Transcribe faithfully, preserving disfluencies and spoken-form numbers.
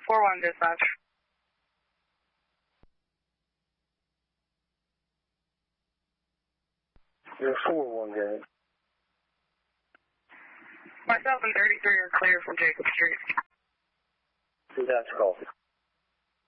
four one dispatch. You're four one, gang. Myself and thirty-three are clear from Jacob Street. That's called.